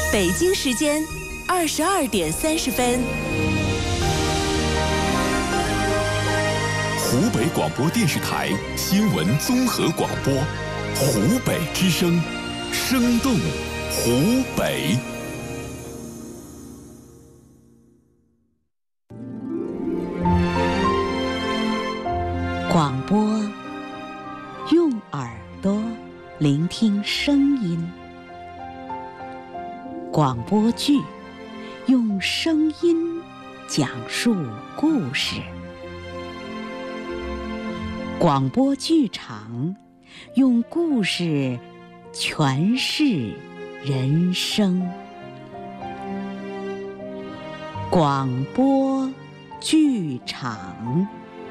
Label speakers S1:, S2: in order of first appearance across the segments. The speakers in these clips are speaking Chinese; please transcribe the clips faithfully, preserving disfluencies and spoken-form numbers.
S1: 北京时间二十二点三十分。
S2: 湖北广播电视台新闻综合广播，湖北之声，生动湖北。
S3: 广播，用耳朵聆听声音；广播剧，用声音讲述故事；广播剧场，用故事诠释人生。广播剧场。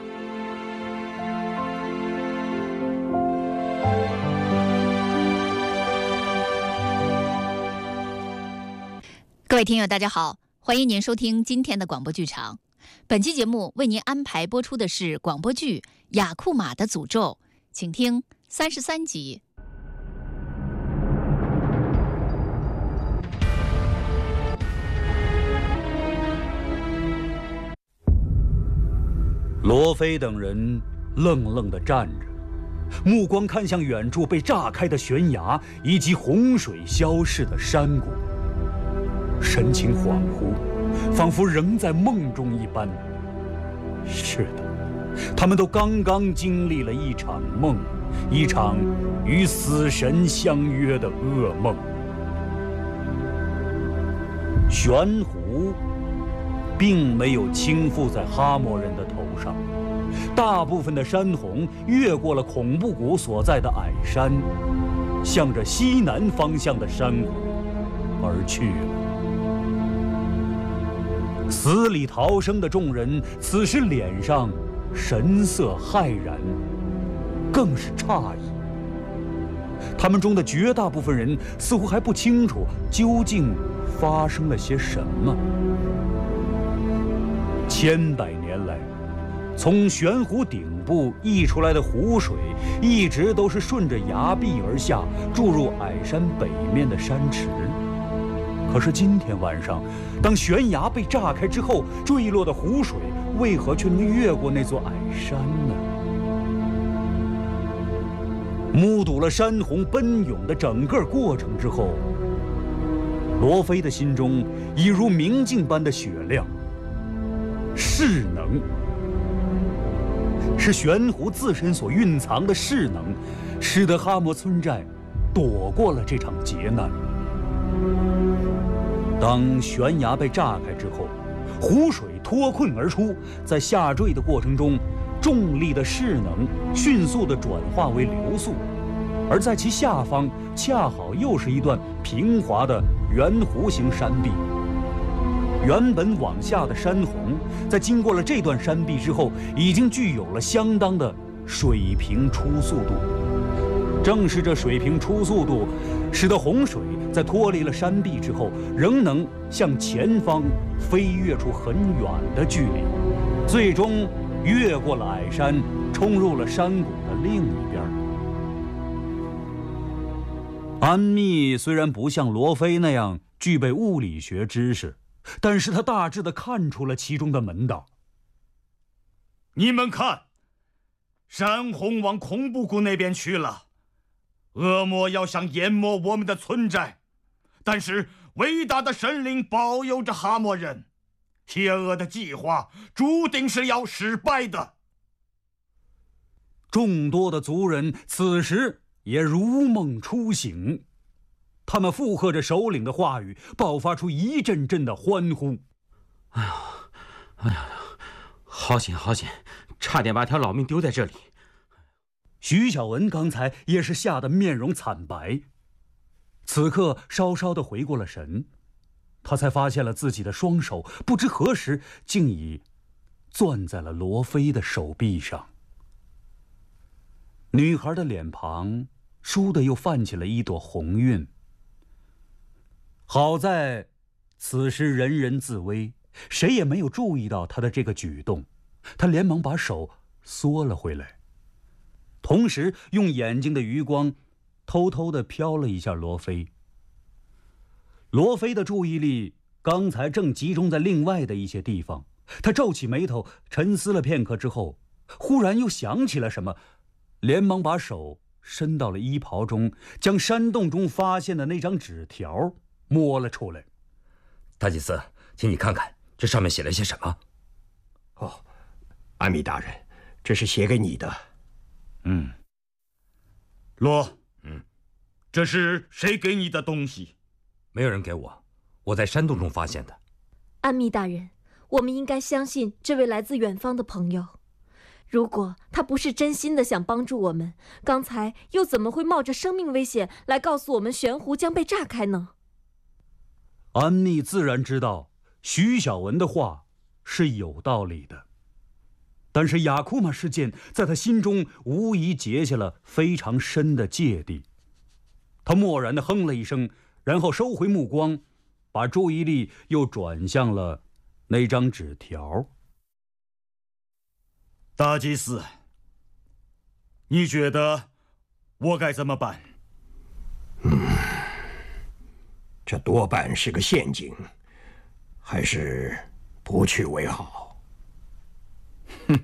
S4: 各位听友大家好，欢迎您收听今天的广播剧场。本期节目为您安排播出的是广播剧《雅库玛的诅咒》，请听三十三集。
S5: 罗非等人愣愣地站着，目光看向远处被炸开的悬崖以及洪水消逝的山谷，神情恍惚，仿佛仍在梦中一般。是的，他们都刚刚经历了一场梦，一场与死神相约的噩梦。悬壶并没有倾覆在哈摩人的头上，大部分的山洪越过了恐怖谷所在的矮山，向着西南方向的山谷而去了。死里逃生的众人此时脸上神色骇然，更是诧异。他们中的绝大部分人似乎还不清楚究竟发生了些什么。千百年来，从悬壶顶部溢出来的湖水一直都是顺着崖壁而下，注入矮山北面的山池。可是今天晚上，当悬崖被炸开之后，坠落的湖水为何却能越过那座矮山呢？目睹了山洪奔涌的整个过程之后，罗非的心中已如明镜般的雪亮。势能，是悬壶自身所蕴藏的势能，使得哈摩村寨躲过了这场劫难。当悬崖被炸开之后，湖水脱困而出，在下坠的过程中，重力的势能迅速地转化为流速，而在其下方恰好又是一段平滑的圆弧形山壁。原本往下的山洪，在经过了这段山壁之后，已经具有了相当的水平初速度。正是这水平初速度，使得洪水在脱离了山壁之后，仍能向前方飞跃出很远的距离，最终越过了矮山，冲入了山谷的另一边。安密虽然不像罗非那样具备物理学知识，但是他大致地看出了其中的门道。
S6: 你们看，山洪往恐怖谷那边去了，恶魔要想淹没我们的村寨，但是伟大的神灵保佑着哈摩人，邪恶的计划注定是要失败的。
S5: 众多的族人此时也如梦初醒，他们附和着首领的话语，爆发出一阵阵的欢呼。
S7: 哎呀，哎呀，好险好险，差点把条老命丢在这里。
S5: 徐小文刚才也是吓得面容惨白，此刻稍稍地回过了神，他才发现了自己的双手不知何时竟已攥在了罗非的手臂上。女孩的脸庞倏地又泛起了一朵红晕。好在此时人人自危，谁也没有注意到她的这个举动，她连忙把手缩了回来，同时用眼睛的余光偷偷地瞟了一下罗非。 罗非的注意力刚才正集中在另外的一些地方，他皱起眉头，沉思了片刻之后，忽然又想起了什么，连忙把手伸到了衣袍中，将山洞中发现的那张纸条摸了出来。
S8: 大祭司，请你看看这上面写了些什么。
S9: 哦，安米大人，这是写给你的。
S6: 嗯。罗，
S8: 嗯，
S6: 这是谁给你的东西？
S8: 没有人给我，我在山洞中发现的。
S10: 安密大人，我们应该相信这位来自远方的朋友。如果他不是真心的想帮助我们，刚才又怎么会冒着生命危险来告诉我们悬壶将被炸开呢？
S5: 安妮自然知道徐小文的话是有道理的，但是雅库玛事件在他心中无疑结下了非常深的芥蒂。他默然地哼了一声，然后收回目光，把注意力又转向了那张纸条。
S6: 大祭司，你觉得我该怎么办？
S9: 嗯，这多半是个陷阱，还是不去为好。
S6: 哼，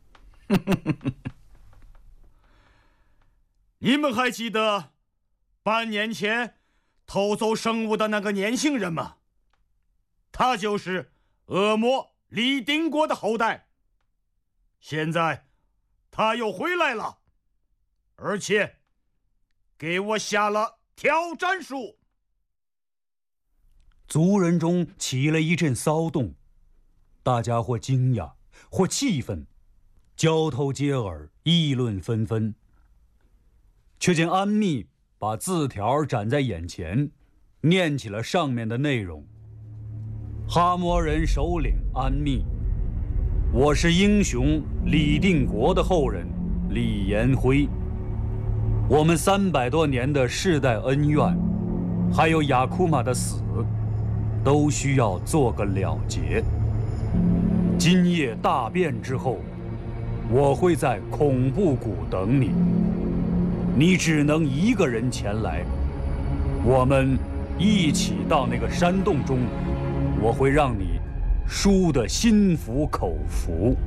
S6: 你们还记得半年前偷走圣物的那个年轻人吗？他就是恶魔李定国的后代。现在他又回来了，而且给我下了挑战书。
S5: 族人中起了一阵骚动，大家或惊讶，或气愤，交头接耳，议论纷纷。却见安密把字条展在眼前，念起了上面的内容：哈摩人首领安密，我是英雄李定国的后人李延辉，我们三百多年的世代恩怨，还有雅库玛的死，都需要做个了结。今夜大变之后，我会在恐怖谷等你，你只能一个人前来，我们一起到那个山洞中，我会让你输得心服口服。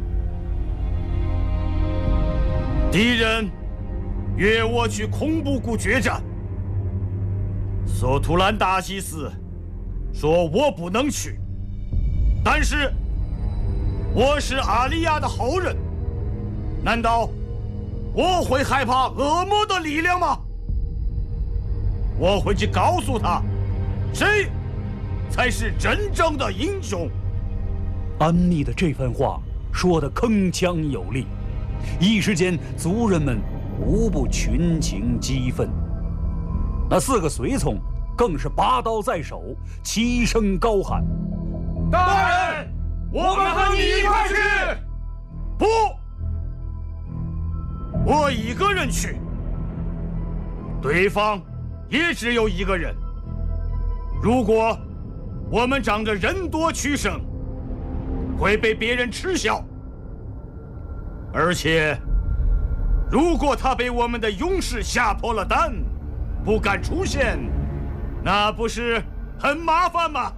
S6: 敌人约我去恐怖谷决战，索图兰大祭司说我不能去，但是我是阿里亚的后人，难道我会害怕恶魔的力量吗？我会去告诉他，谁才是真正的英雄。
S5: 安密的这番话说得铿锵有力，一时间族人们无不群情激愤。那四个随从更是拔刀在手，齐声高喊：
S6: 大人，我们和你一块去！不，我一个人去，对方也只有一个人。如果我们仗着人多取胜，会被别人耻笑。而且，如果他被我们的勇士吓破了胆，不敢出现，那不是很麻烦吗？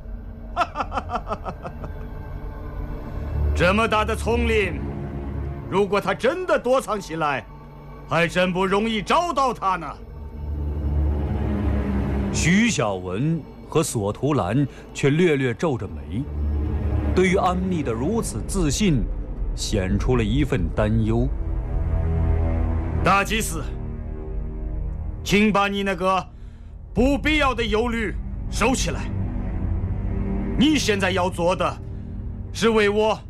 S6: 这么大的丛林，如果他真的躲藏起来，还真不容易找到他呢。
S5: 徐小文和索图兰却略略皱着眉，对于安密的如此自信，显出了一份担忧。
S6: 大祭司，请把你那个不必要的忧虑收起来。你现在要做的，是为我